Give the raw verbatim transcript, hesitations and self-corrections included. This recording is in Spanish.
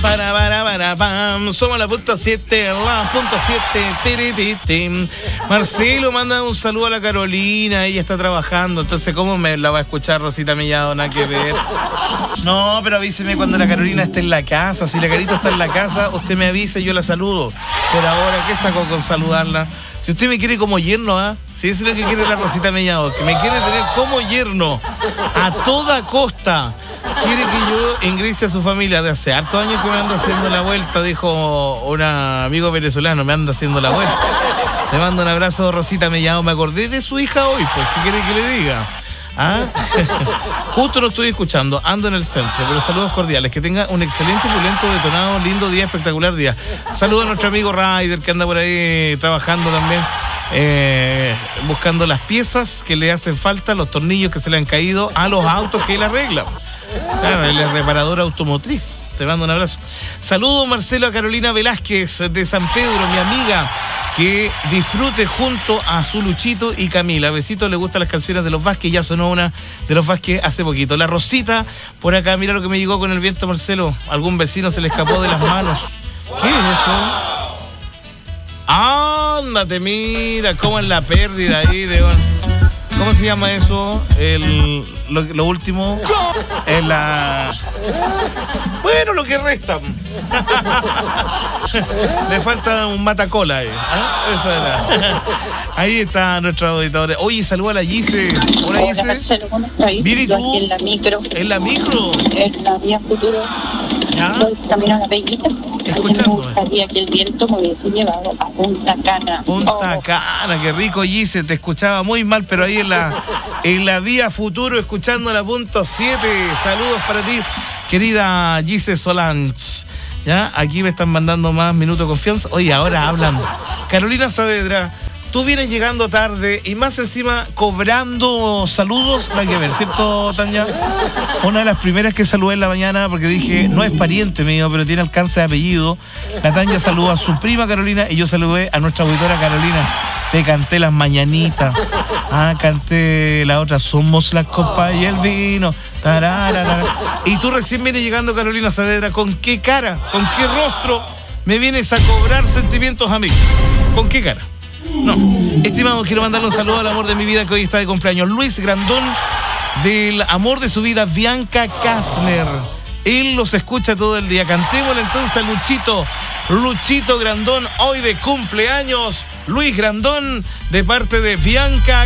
para, para, para, pam. Somos la punto siete, la punto siete. Tiri, tiri, tiri. Marcelo manda un saludo a la Carolina, ella está trabajando, entonces ¿cómo me la va a escuchar Rosita Mellado? Nada que ver. No, pero avíseme cuando la Carolina esté en la casa. Si la Carito está en la casa, usted me avisa y yo la saludo. Pero ahora, ¿qué saco con saludarla? Si usted me quiere como yerno, ¿ah? ¿eh? Si eso es lo que quiere la Rosita Mellado, que me quiere tener como yerno a toda costa. Quiere que yo ingrese a su familia. De hace hartos años que me anda haciendo la vuelta, dijo un amigo venezolano, me anda haciendo la vuelta. Le mando un abrazo, Rosita Mellado. Me acordé de su hija hoy, pues, ¿qué quiere que le diga? ¿Ah? Justo lo estoy escuchando, ando en el centro, pero saludos cordiales, que tenga un excelente, opulento, detonado, lindo día, espectacular día. Saludos a nuestro amigo Ryder, que anda por ahí trabajando también, eh, buscando las piezas que le hacen falta, los tornillos que se le han caído a los autos que él arregla. Claro, él es reparador automotriz. Te mando un abrazo. Saludos, Marcelo, a Carolina Velázquez de San Pedro, mi amiga. Que disfrute junto a su Luchito y Camila. Besito, le gustan las canciones de los Vázquez. Ya sonó una de los Vázquez hace poquito. La Rosita, por acá, mira lo que me llegó con el viento, Marcelo. Algún vecino se le escapó de las manos. ¿Qué es eso? Ándate, mira, cómo es la pérdida ahí de... ¿Cómo se llama eso? El, lo, lo último es la... Bueno, lo que resta. Le falta un matacola ahí. ¿Eh? Eso era. Ahí está nuestro auditorio. Oye, saluda a la Gise. Hola, Gise. Hola, Marcelo, ¿cómo estás? Mira, ¿y tú? Aquí en la micro. ¿En la micro? En la vía futuro. ¿Ya? Soy camino a la Peguita. Escuchándome. Me gustaría que el viento me hubiese llevado a Punta Cana. Punta oh. Cana, qué rico, Gise. Te escuchaba muy mal, pero ahí en la, en la vía futuro, escuchando la punto siete. Saludos para ti, querida Gise Solange. Ya, aquí me están mandando más minutos de confianza. Oye, ahora hablan. Carolina Saavedra, tú vienes llegando tarde y más encima cobrando saludos. Nada que ver, ¿cierto, Tania? Una de las primeras que saludé en la mañana porque dije, no es pariente mío, pero tiene alcance de apellido. La Tania saludó a su prima Carolina y yo saludé a nuestra auditora Carolina. Te canté las mañanitas. Ah, canté la otra, somos la copa y el vino. Tararara. Y tú recién vienes llegando, Carolina Saavedra. ¿Con qué cara, con qué rostro me vienes a cobrar sentimientos a mí? ¿Con qué cara? No. Estimados, quiero mandarle un saludo al amor de mi vida que hoy está de cumpleaños. Luis Grandón, del amor de su vida, Bianca Kastner. Él los escucha todo el día. Cantémosle entonces a Luchito. Luchito Grandón, hoy de cumpleaños. Luis Grandón, de parte de Bianca